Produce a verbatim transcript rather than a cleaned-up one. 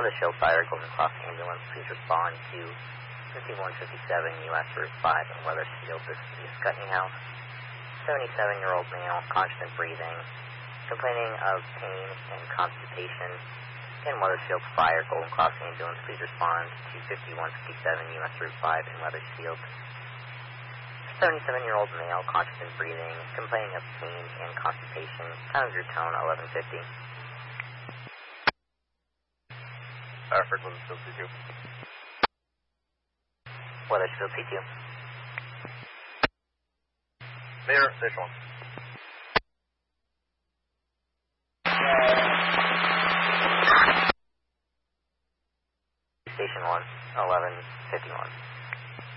Weathersfield Fire, Golden Cross Ambulance, please respond to fifty-one fifty-seven U S Route five in Weathersfield. This is the Scutney House. seventy-seven-year-old male, constant breathing, complaining of pain and constipation. In Weathersfield Fire, Golden Cross Ambulance, please respond to fifty-one fifty-seven U S Route five in Weathersfield. seventy-seven-year-old male, constant breathing, complaining of pain and constipation. Time of your tone, eleven fifty. Hartford, Weathersfield C two. Weathersfield C two. Mayor, Station one. Station one, eleven fifty-one.